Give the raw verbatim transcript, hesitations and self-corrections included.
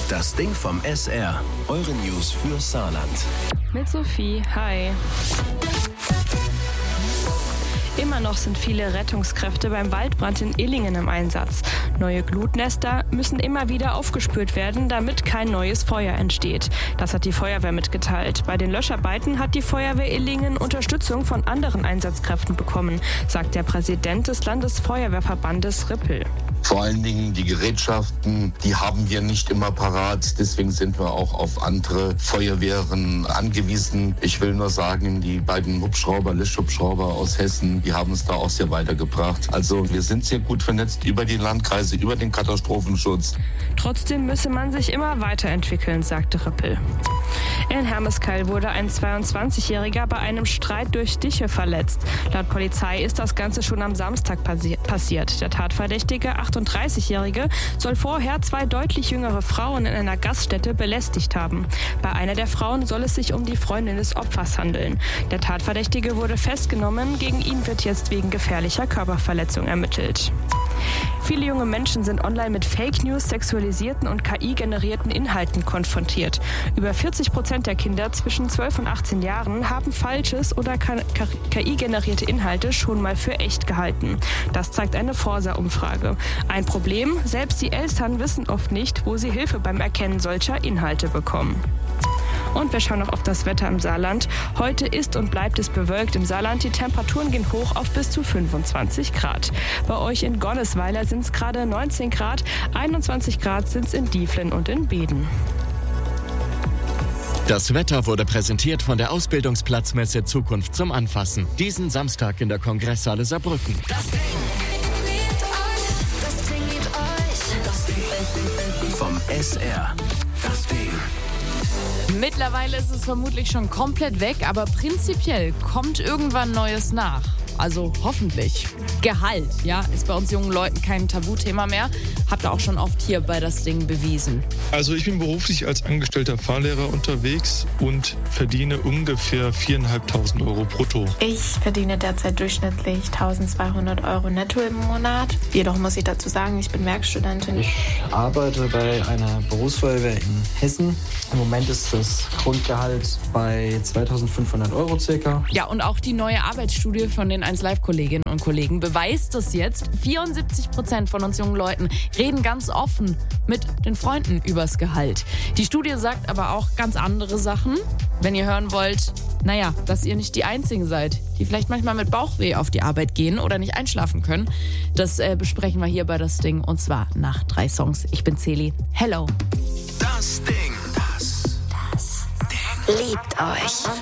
Das Ding vom S R. Eure News für Saarland. Mit Sophie, hi. Immer noch sind viele Rettungskräfte beim Waldbrand in Illingen im Einsatz. Neue Glutnester müssen immer wieder aufgespürt werden, damit kein neues Feuer entsteht. Das hat die Feuerwehr mitgeteilt. Bei den Löscharbeiten hat die Feuerwehr Illingen Unterstützung von anderen Einsatzkräften bekommen, sagt der Präsident des Landesfeuerwehrverbandes Rippel. Vor allen Dingen die Gerätschaften, die haben wir nicht immer parat. Deswegen sind wir auch auf andere Feuerwehren angewiesen. Ich will nur sagen, die beiden Hubschrauber, Löschhubschrauber aus Hessen, die haben uns da auch sehr weitergebracht. Also wir sind sehr gut vernetzt über die Landkreise, über den Katastrophenschutz. Trotzdem müsse man sich immer weiterentwickeln, sagte Rippel. In Hermeskeil wurde ein zweiundzwanzigjähriger bei einem Streit durch Stiche verletzt. Laut Polizei ist das Ganze schon am Samstag passi- passiert. Der Tatverdächtige, achtunddreißigjährige, soll vorher zwei deutlich jüngere Frauen in einer Gaststätte belästigt haben. Bei einer der Frauen soll es sich um die Freundin des Opfers handeln. Der Tatverdächtige wurde festgenommen. Gegen ihn wird jetzt wegen gefährlicher Körperverletzung ermittelt. Viele junge Menschen sind online mit Fake News, sexualisierten und K I-generierten Inhalten konfrontiert. Über vierzig Prozent der Kinder zwischen zwölf und achtzehn Jahren haben falsches oder K I-generierte Inhalte schon mal für echt gehalten. Das zeigt eine Forsa-Umfrage. Ein Problem, selbst die Eltern wissen oft nicht, wo sie Hilfe beim Erkennen solcher Inhalte bekommen. Und wir schauen noch auf das Wetter im Saarland. Heute ist und bleibt es bewölkt im Saarland. Die Temperaturen gehen hoch auf bis zu fünfundzwanzig Grad. Bei euch in Gonnesweiler sind es gerade neunzehn Grad, einundzwanzig Grad sind es in Dieflen und in Beeden. Das Wetter wurde präsentiert von der Ausbildungsplatzmesse Zukunft zum Anfassen. Diesen Samstag in der Kongresshalle Saarbrücken. Das Ding. Das Ding liebt euch. Das Ding. Vom S R. Das Ding. Mittlerweile ist es vermutlich schon komplett weg, aber prinzipiell kommt irgendwann Neues nach. Also hoffentlich. Gehalt, ja, ist bei uns jungen Leuten kein Tabuthema mehr. Habt ihr auch schon oft hier bei das Ding bewiesen. Also ich bin beruflich als angestellter Fahrlehrer unterwegs und verdiene ungefähr viertausendfünfhundert Euro brutto. Ich verdiene derzeit durchschnittlich eintausendzweihundert Euro netto im Monat. Jedoch muss ich dazu sagen, ich bin Werkstudentin. Ich arbeite bei einer Berufsfeuerwehr in Hessen. Im Moment ist das Grundgehalt bei zweitausendfünfhundert Euro circa. Ja, und auch die neue Arbeitsstudie von den eins Live Kolleginnen und Kollegen beweist das jetzt. vierundsiebzig Prozent von uns jungen Leuten reden ganz offen mit den Freunden übers Gehalt. Die Studie sagt aber auch ganz andere Sachen. Wenn ihr hören wollt, naja, dass ihr nicht die Einzigen seid, die vielleicht manchmal mit Bauchweh auf die Arbeit gehen oder nicht einschlafen können. Das äh, besprechen wir hier bei das Ding und zwar nach drei Songs. Ich bin Celi. Hello. Das Ding. Das. Das Ding. Liebt euch.